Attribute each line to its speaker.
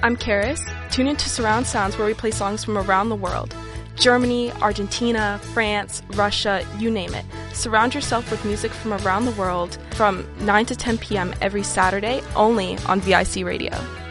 Speaker 1: I'm Karis. Tune into Surround Sounds, where we play songs from around the world. Germany, Argentina, France, Russia, you name it. Surround yourself with music from around the world from 9 to 10 p.m. every Saturday, only on VIC Radio.